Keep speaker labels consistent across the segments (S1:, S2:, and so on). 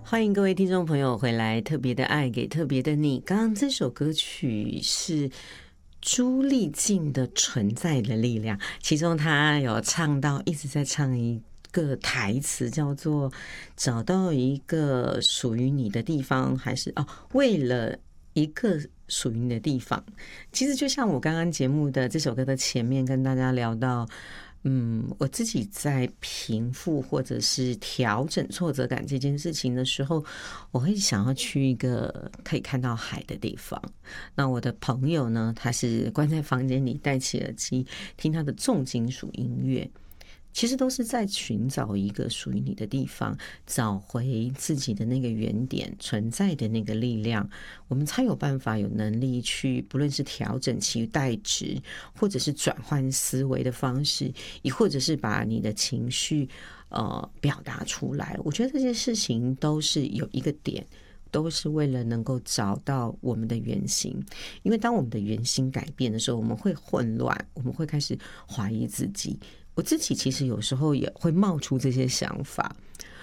S1: 欢迎各位听众朋友回来，特别的爱给特别的你。刚刚这首歌曲是朱丽静的《存在的力量》，其中她有唱到，一直在唱一个台词，叫做找到一个属于你的地方，还是为了一个属于你的地方。其实就像我刚刚节目的这首歌的前面跟大家聊到，我自己在平复或者是调整挫折感这件事情的时候，我会想要去一个可以看到海的地方。那我的朋友呢，他是关在房间里戴起耳机听他的重金属音乐，其实都是在寻找一个属于你的地方，找回自己的那个原点存在的那个力量，我们才有办法有能力去不论是调整期待值，或者是转换思维的方式，亦或者是把你的情绪表达出来。我觉得这件事情都是有一个点，都是为了能够找到我们的原型。因为当我们的原型改变的时候，我们会混乱，我们会开始怀疑自己。我自己其实有时候也会冒出这些想法。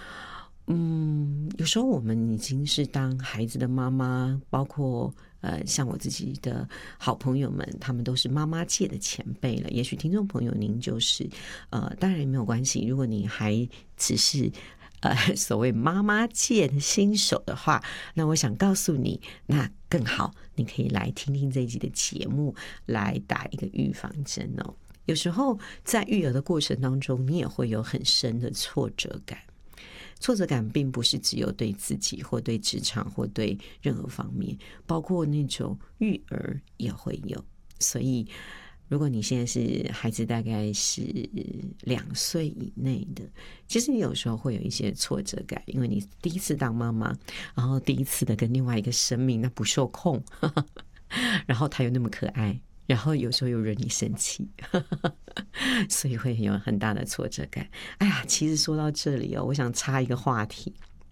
S1: 有时候我们已经是当孩子的妈妈，包括像我自己的好朋友们，他们都是妈妈界的前辈了。也许听众朋友您就是当然也没有关系，如果你还只是所谓妈妈界的新手的话，那我想告诉你，那更好，你可以来听听这一集的节目，来打一个预防针哦。有时候在育儿的过程当中，你也会有很深的挫折感。挫折感并不是只有对自己或对职场或对任何方面，包括那种育儿也会有。所以如果你现在是孩子大概是2岁以内的，其实你有时候会有一些挫折感，因为你第一次当妈妈，然后第一次的跟另外一个生命那不受控然后他又那么可爱，然后有时候又惹你生气所以会有很大的挫折感。哎呀，其实说到这里我想插一个话题。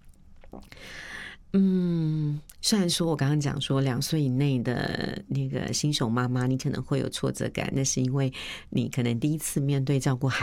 S1: 虽然说我刚刚讲说2岁以内的那个新手妈妈，你可能会有挫折感，那是因为你可能第一次面对照顾孩